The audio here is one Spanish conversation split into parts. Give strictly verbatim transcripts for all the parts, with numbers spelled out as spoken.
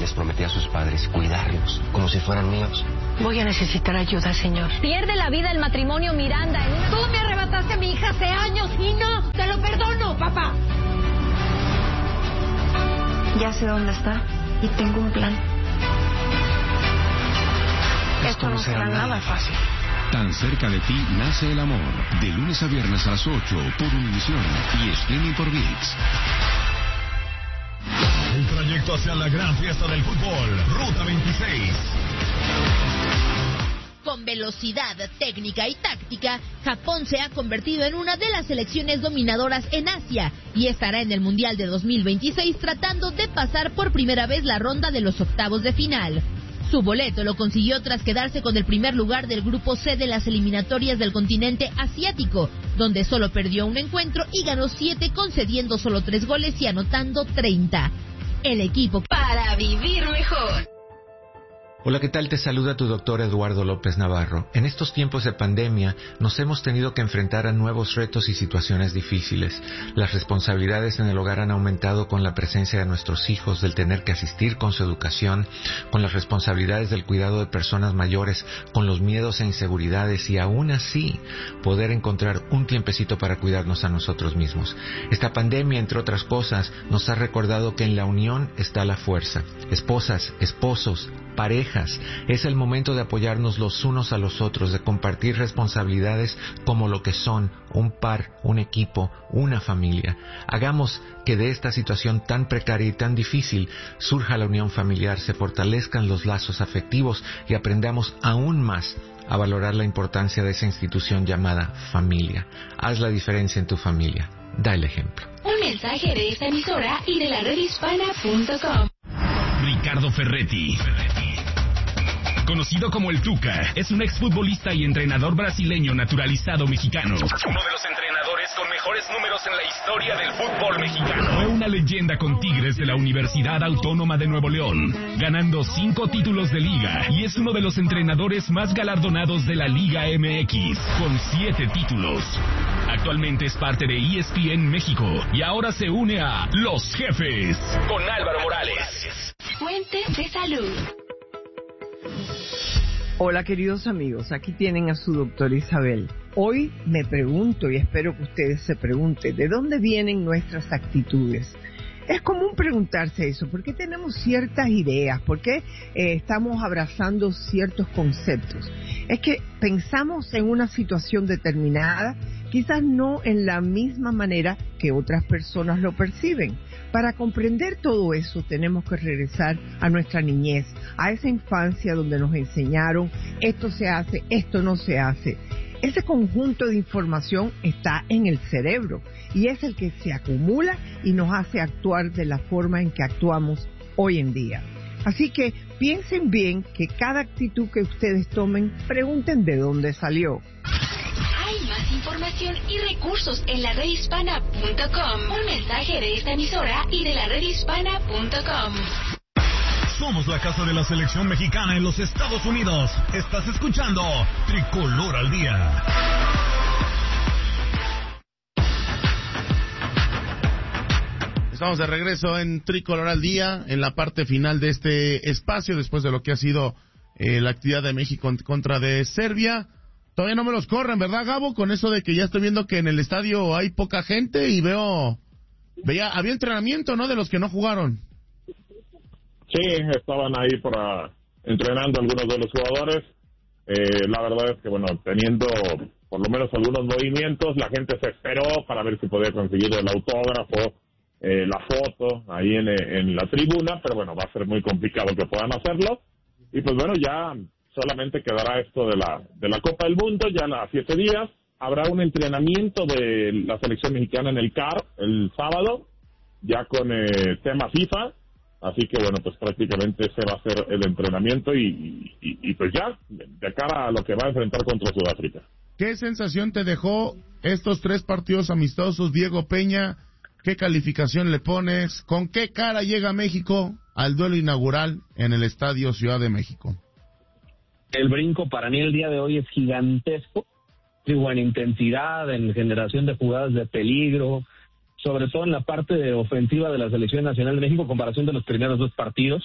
les prometí a sus padres cuidarlos como si fueran míos. Voy a necesitar ayuda, señor. Pierde la vida el matrimonio Miranda en una... Tú me arrebataste a mi hija hace años y no, te lo perdono, papá. Ya sé dónde está y tengo un plan. Esto, Esto no será nada fácil. Tan cerca de ti nace el amor. De lunes a viernes a las ocho por Univisión y streaming por ViX. El trayecto hacia la gran fiesta del fútbol, Ruta veintiséis. Con velocidad, técnica y táctica, Japón se ha convertido en una de las selecciones dominadoras en Asia y estará en el Mundial de dos mil veintiséis tratando de pasar por primera vez la ronda de los octavos de final. Su boleto lo consiguió tras quedarse con el primer lugar del grupo C de las eliminatorias del continente asiático, donde solo perdió un encuentro y ganó siete, concediendo solo tres goles y anotando treinta. El equipo para vivir mejor. Hola, ¿qué tal? Te saluda tu doctor Eduardo López Navarro. En estos tiempos de pandemia nos hemos tenido que enfrentar a nuevos retos y situaciones difíciles. Las responsabilidades en el hogar han aumentado con la presencia de nuestros hijos, del tener que asistir con su educación, con las responsabilidades del cuidado de personas mayores, con los miedos e inseguridades y aún así poder encontrar un tiempecito para cuidarnos a nosotros mismos. Esta pandemia, entre otras cosas, nos ha recordado que en la unión está la fuerza. Esposas, esposos, parejas, es el momento de apoyarnos los unos a los otros, de compartir responsabilidades como lo que son, un par, un equipo, una familia. Hagamos que de esta situación tan precaria y tan difícil surja la unión familiar, se fortalezcan los lazos afectivos y aprendamos aún más a valorar la importancia de esa institución llamada familia. Haz la diferencia en tu familia. Da el ejemplo. Un mensaje de esta emisora y de la red hispana punto com. Ricardo Ferretti, conocido como el Tuca, es un exfutbolista y entrenador brasileño naturalizado mexicano. Uno de los entrenadores con mejores números en la historia del fútbol mexicano. Fue una leyenda con Tigres de la Universidad Autónoma de Nuevo León, ganando cinco títulos de liga, y es uno de los entrenadores más galardonados de la Liga M X, con siete títulos. Actualmente es parte de E S P N México y ahora se une a Los Jefes con Álvaro Morales. Fuente de salud. Hola, queridos amigos, aquí tienen a su doctora Isabel. Hoy me pregunto, y espero que ustedes se pregunten, ¿de dónde vienen nuestras actitudes? Es común preguntarse eso, ¿por qué tenemos ciertas ideas? ¿Por qué eh, estamos abrazando ciertos conceptos? Es que pensamos en una situación determinada, quizás no en la misma manera que otras personas lo perciben. Para comprender todo eso tenemos que regresar a nuestra niñez, a esa infancia donde nos enseñaron esto se hace, esto no se hace. Ese conjunto de información está en el cerebro y es el que se acumula y nos hace actuar de la forma en que actuamos hoy en día. Así que piensen bien que cada actitud que ustedes tomen, pregunten de dónde salió. Hay más información y recursos en la red hispana punto com. Un mensaje de esta emisora y de la red hispana punto com. Somos la casa de la selección mexicana en los Estados Unidos. Estás escuchando Tricolor al Día. Estamos de regreso en Tricolor al Día, en la parte final de este espacio, después de lo que ha sido eh, la actividad de México en contra de Serbia. Todavía no me los corren, ¿verdad, Gabo? Con eso de que ya estoy viendo que en el estadio hay poca gente y veo... veía había entrenamiento, ¿no?, de los que no jugaron. Sí, estaban ahí para entrenando algunos de los jugadores. Eh, la verdad es que, bueno, teniendo por lo menos algunos movimientos, la gente se esperó para ver si podía conseguir el autógrafo, eh, la foto ahí en, en la tribuna, pero bueno, va a ser muy complicado que puedan hacerlo. Y pues bueno, ya solamente quedará esto de la de la Copa del Mundo, ya a siete días. Habrá un entrenamiento de la selección mexicana en el C A R el sábado, ya con eh, tema FIFA. Así que bueno, pues prácticamente ese va a ser el entrenamiento y, y, y pues ya, de cara a lo que va a enfrentar contra Sudáfrica. ¿Qué sensación te dejó estos tres partidos amistosos, Diego Peña? ¿Qué calificación le pones? ¿Con qué cara llega México al duelo inaugural en el Estadio Ciudad de México? El brinco para mí el día de hoy es gigantesco, digo, en intensidad, en generación de jugadas de peligro, sobre todo en la parte de ofensiva de la Selección Nacional de México, en comparación de los primeros dos partidos.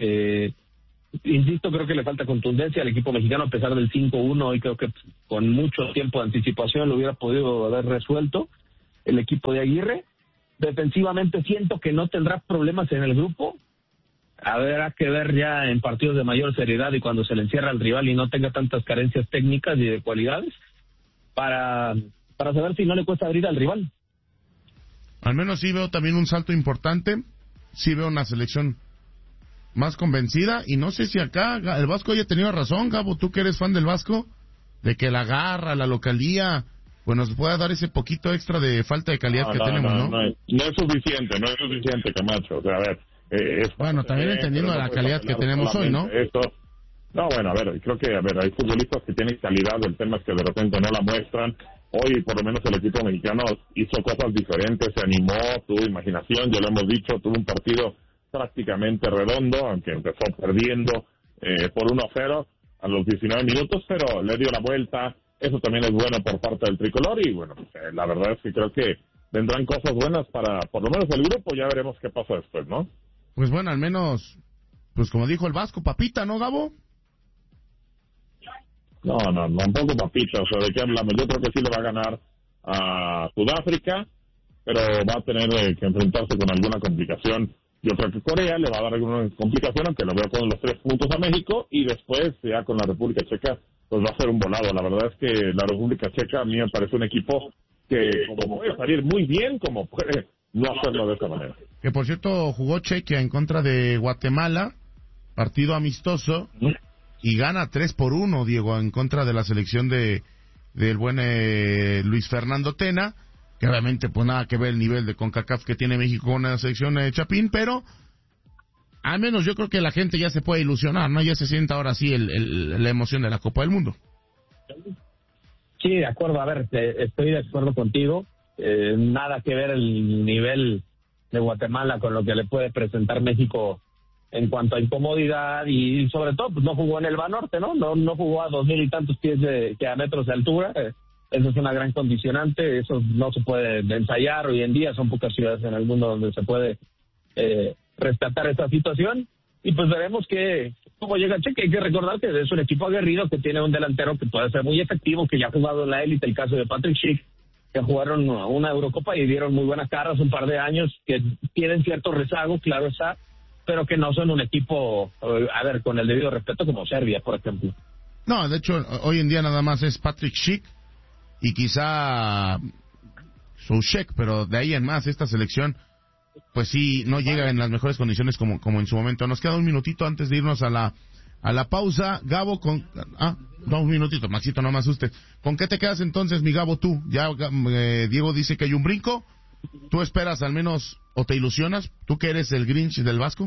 Eh, insisto, creo que le falta contundencia al equipo mexicano a pesar del cinco uno, y creo que con mucho tiempo de anticipación lo hubiera podido haber resuelto el equipo de Aguirre. Defensivamente siento que no tendrá problemas en el grupo. Habrá que ver ya en partidos de mayor seriedad y cuando se le encierra al rival y no tenga tantas carencias técnicas y de cualidades para, para saber si no le cuesta abrir al rival. Al menos sí veo también un salto importante, sí veo una selección más convencida, y no sé si acá el Vasco haya tenido razón, Gabo, tú que eres fan del Vasco, de que la garra, la localía, pues nos pueda dar ese poquito extra de falta de calidad no, que no, tenemos, ¿no? No, no, es, no es suficiente, no es suficiente, Camacho. O sea, a ver... Eh, es bueno, también eh, entendiendo la calidad que tenemos hoy, ¿no? Esto. No, bueno, a ver, creo que, a ver, hay futbolistas que tienen calidad, el tema es que de repente no la muestran. Hoy, por lo menos, el equipo mexicano hizo cosas diferentes, se animó, tuvo imaginación, ya lo hemos dicho, tuvo un partido prácticamente redondo, aunque empezó perdiendo eh, por uno a cero a los diecinueve minutos, pero le dio la vuelta. Eso también es bueno por parte del tricolor y, bueno, pues, eh, la verdad es que creo que vendrán cosas buenas para, por lo menos, el grupo. Ya veremos qué pasa después, ¿no? Pues bueno, al menos, pues como dijo el Vasco, papita, ¿no, Gabo? No, no, tampoco papita, o sea, ¿de qué hablamos? Yo creo que sí le va a ganar a Sudáfrica, pero va a tener eh, que enfrentarse con alguna complicación. Yo creo que Corea le va a dar alguna complicación, aunque lo veo con los tres puntos a México, y después, ya con la República Checa, pues va a ser un volado. La verdad es que la República Checa a mí me parece un equipo que como puede salir muy bien, como puede no hacerlo de esta manera. Que por cierto jugó Chequia en contra de Guatemala, partido amistoso, y gana tres por uno, Diego, en contra de la selección de del buen eh, Luis Fernando Tena, que obviamente pues nada que ver el nivel de CONCACAF que tiene México con la selección de Chapín, pero al menos yo creo que la gente ya se puede ilusionar, ¿no? Ya se sienta ahora sí el, el, la emoción de la Copa del Mundo. Sí, de acuerdo, a ver, estoy de acuerdo contigo. Eh, nada que ver el nivel de Guatemala con lo que le puede presentar México en cuanto a incomodidad y sobre todo pues no jugó en el Banorte, ¿no? No no jugó a dos mil y tantos pies de que a metros de altura. Eh, eso es una gran condicionante, eso no se puede ensayar hoy en día, son pocas ciudades en el mundo donde se puede eh, rescatar esta situación y pues veremos que cómo llega Cheque. Hay que recordar que es un equipo aguerrido que tiene un delantero que puede ser muy efectivo, que ya ha jugado en la élite, el caso de Patrick Schick, que jugaron una Eurocopa y dieron muy buenas caras un par de años, que tienen cierto rezago, claro está, pero que no son un equipo, a ver, con el debido respeto como Serbia, por ejemplo. No, de hecho, hoy en día nada más es Patrick Schick y quizá Soucek, pero de ahí en más, esta selección, pues sí, no llega en las mejores condiciones como, como en su momento. Nos queda un minutito antes de irnos a la a la pausa. Gabo, con... Ah, no, un minutito, Maxito, no me asustes. ¿Con qué te quedas entonces, mi Gabo, tú? Ya eh, Diego dice que hay un brinco. ¿Tú esperas al menos o te ilusionas? ¿Tú que eres el Grinch del Vasco?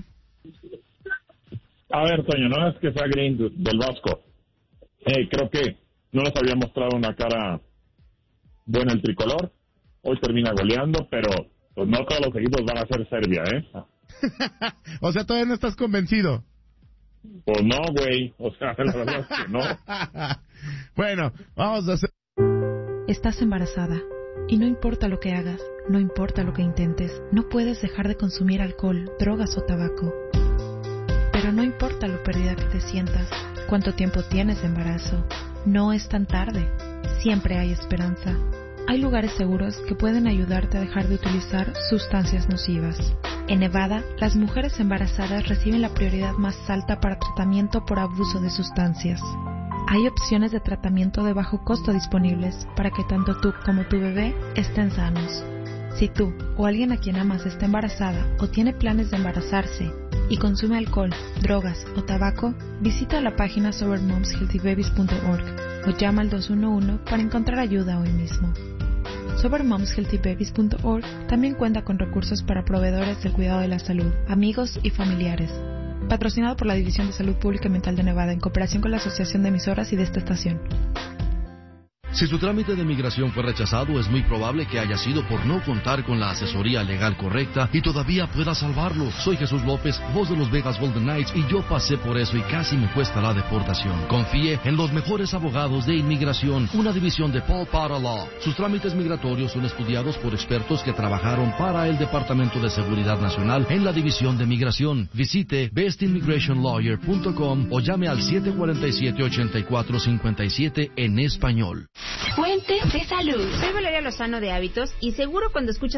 A ver, Toño, no es que sea Grinch del Vasco. Eh, creo que no nos había mostrado una cara buena el tricolor. Hoy termina goleando, pero pues no todos los equipos van a ser Serbia, ¿eh? O sea, todavía no estás convencido. Pues no, güey. O sea, la verdad es que no. Bueno, vamos a hacer... Estás embarazada. Y no importa lo que hagas, no importa lo que intentes, no puedes dejar de consumir alcohol, drogas o tabaco. Pero no importa lo perdida que te sientas, cuánto tiempo tienes de embarazo, no es tan tarde. Siempre hay esperanza. Hay lugares seguros que pueden ayudarte a dejar de utilizar sustancias nocivas. En Nevada, las mujeres embarazadas reciben la prioridad más alta para tratamiento por abuso de sustancias. Hay opciones de tratamiento de bajo costo disponibles para que tanto tú como tu bebé estén sanos. Si tú o alguien a quien amas está embarazada o tiene planes de embarazarse y consume alcohol, drogas o tabaco, visita la página sober moms healthy babies punto org o llama al dos uno uno para encontrar ayuda hoy mismo. sober moms healthy babies punto org también cuenta con recursos para proveedores del cuidado de la salud, amigos y familiares. Patrocinado por la División de Salud Pública y Mental de Nevada en cooperación con la Asociación de Emisoras y de esta estación. Si su trámite de migración fue rechazado, es muy probable que haya sido por no contar con la asesoría legal correcta y todavía pueda salvarlo. Soy Jesús López, voz de los Vegas Golden Knights, y yo pasé por eso y casi me cuesta la deportación. Confíe en los mejores abogados de inmigración, una división de Paul Potter Law. Sus trámites migratorios son estudiados por expertos que trabajaron para el Departamento de Seguridad Nacional en la división de migración. Visite best immigration lawyer punto com o llame al siete cuatro siete, ocho cuatro cinco siete en español. Fuentes de salud. Soy Valeria Lozano de Hábitos y seguro cuando escuchas